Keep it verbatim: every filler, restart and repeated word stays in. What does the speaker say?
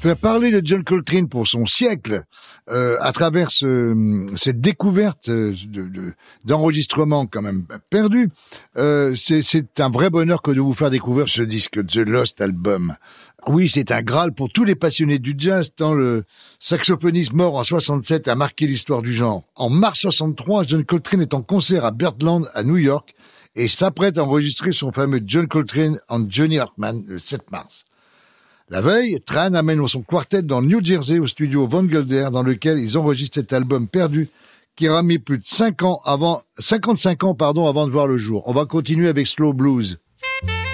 Faire parler de John Coltrane pour son siècle, euh, à travers ce, cette découverte de, de, d'enregistrement quand même perdu, euh, c'est, c'est un vrai bonheur que de vous faire découvrir ce disque, The Lost Album. Oui, c'est un Graal pour tous les passionnés du jazz, tant le saxophoniste mort en soixante-sept a marqué l'histoire du genre. En mars soixante-trois, John Coltrane est en concert à Birdland à New York et s'apprête à enregistrer son fameux John Coltrane and Johnny Hartman le sept mars. La veille, Tran amène son quartet dans le New Jersey au studio Von Gelder dans lequel ils enregistrent cet album perdu qui aura mis plus de cinq ans avant, cinquante-cinq ans, pardon, avant de voir le jour. On va continuer avec Slow Blues.